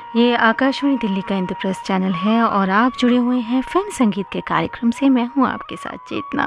ये आकाशवाणी दिल्ली का इंद्रप्रस्थ चैनल है और आप जुड़े हुए हैं फिल्म संगीत के कार्यक्रम से। मैं हूं आपके साथ चेतना।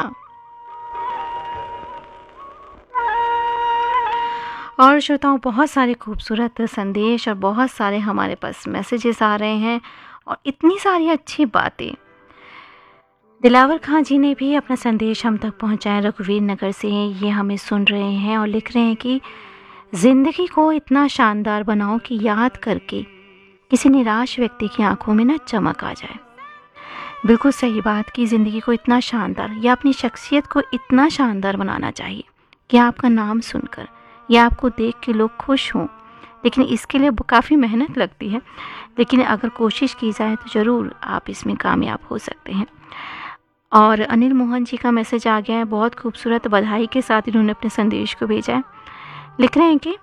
और श्रोताओं, बहुत सारे खूबसूरत संदेश और बहुत सारे हमारे पास मैसेजेस आ रहे हैं और इतनी सारी अच्छी बातें। दिलावर खां जी ने भी अपना संदेश हम तक पहुंचाया रघुवीर नगर से। ये हमें सुन रहे हैं और लिख रहे हैं कि ज़िंदगी को इतना शानदार बनाओ कि याद करके किसी निराश व्यक्ति की आंखों में ना चमक आ जाए। बिल्कुल सही बात कि ज़िंदगी को इतना शानदार या अपनी शख्सियत को इतना शानदार बनाना चाहिए कि आपका नाम सुनकर या आपको देख के लोग खुश हों। लेकिन इसके लिए काफ़ी मेहनत लगती है, लेकिन अगर कोशिश की जाए तो ज़रूर आप इसमें कामयाब हो सकते हैं। और अनिल मोहन जी का मैसेज आ गया है, बहुत खूबसूरत बधाई के साथ इन्होंने अपने संदेश को भेजा है। लिख रहे हैं कि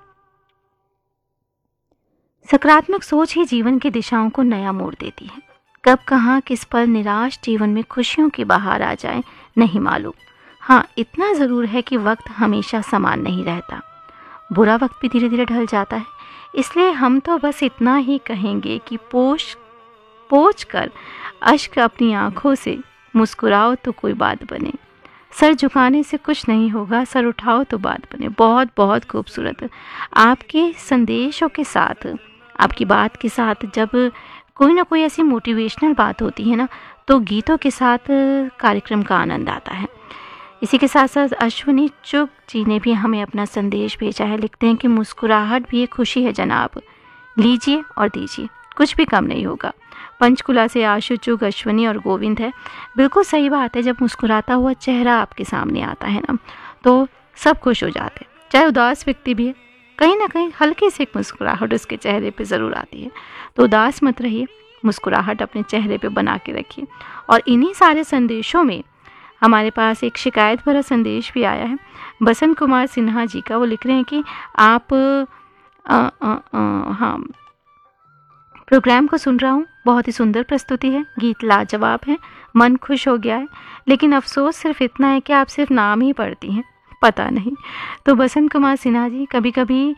सकारात्मक सोच ही जीवन की दिशाओं को नया मोड़ देती है। कब कहाँ किस पल निराश जीवन में खुशियों की बहार आ जाए नहीं मालूम। हाँ, इतना ज़रूर है कि वक्त हमेशा समान नहीं रहता, बुरा वक्त भी धीरे धीरे ढल जाता है। इसलिए हम तो बस इतना ही कहेंगे कि पोंछ कर अश्क अपनी आंखों से मुस्कुराओ तो कोई बात बने। सर झुकाने से कुछ नहीं होगा, सर उठाओ तो बात बने। बहुत बहुत खूबसूरत आपके संदेशों के साथ, आपकी बात के साथ जब कोई ना कोई ऐसी मोटिवेशनल बात होती है ना, तो गीतों के साथ कार्यक्रम का आनंद आता है। इसी के साथ साथ अश्विनी चुग जी ने भी हमें अपना संदेश भेजा है। लिखते हैं कि मुस्कुराहट भी एक खुशी है जनाब, लीजिए और दीजिए, कुछ भी कम नहीं होगा। पंचकुला से आशु चुग, अश्विनी और गोविंद है। बिल्कुल सही बात है, जब मुस्कुराता हुआ चेहरा आपके सामने आता है ना, तो सब खुश हो जाते हैं। चाहे उदास व्यक्ति भी है, कहीं ना कहीं हल्की सी मुस्कुराहट उसके चेहरे पे ज़रूर आती है। तो उदास मत रहिए, मुस्कुराहट अपने चेहरे पे बना के रखिए। और इन्हीं सारे संदेशों में हमारे पास एक शिकायत भरा संदेश भी आया है बसंत कुमार सिन्हा जी का। वो लिख रहे हैं कि आप हाँ, प्रोग्राम को सुन रहा हूँ, बहुत ही सुंदर प्रस्तुति है, गीत लाजवाब है, मन खुश हो गया है, लेकिन अफसोस सिर्फ इतना है कि आप सिर्फ नाम ही पढ़ती हैं, पता नहीं। तो बसंत कुमार सिन्हा जी, कभी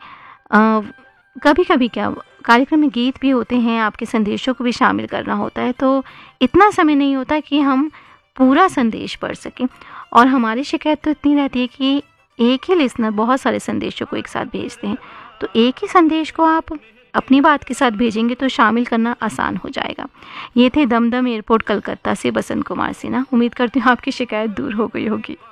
कभी क्या कार्यक्रम में गीत भी होते हैं, आपके संदेशों को भी शामिल करना होता है, तो इतना समय नहीं होता कि हम पूरा संदेश पढ़ सकें। और हमारी शिकायत तो इतनी रहती है कि एक ही लिसनर बहुत सारे संदेशों को एक साथ भेजते हैं, तो एक ही संदेश को आप अपनी बात के साथ भेजेंगे तो शामिल करना आसान हो जाएगा। ये थे दमदम एयरपोर्ट कलकत्ता से बसंत कुमार सिन्हा। उम्मीद करती हूँ आपकी शिकायत दूर हो गई होगी।